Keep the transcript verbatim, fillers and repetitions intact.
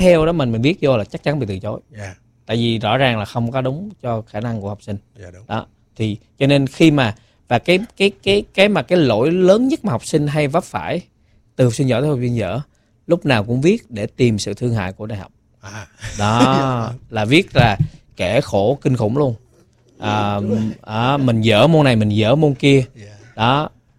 theo đó mình mình viết vô là chắc chắn bị từ chối. Yeah. Tại vì rõ ràng là không có đúng cho khả năng của học sinh. Yeah, đúng. Đó. Thì cho nên khi mà và cái cái cái cái mà cái lỗi lớn nhất mà học sinh hay vấp phải từ học sinh giỏi tới học sinh dở lúc nào cũng viết để tìm sự thương hại của đại học. À. Đó là viết là kẻ khổ kinh khủng luôn. À, à, mình dở môn này mình dở môn kia. Yeah. Đó